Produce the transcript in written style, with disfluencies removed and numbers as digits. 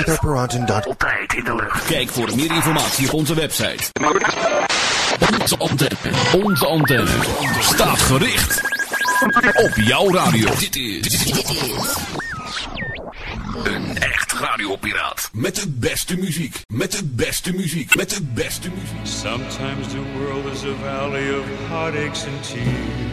www.pepperanten.nl. Altijd in de lucht. Kijk voor meer informatie op onze website. Onze antenne staat gericht op jouw radio. Dit is een echt radiopiraat. Met de beste muziek. Met de beste muziek. Met de beste muziek. Sometimes the world is a valley of heartaches and tears.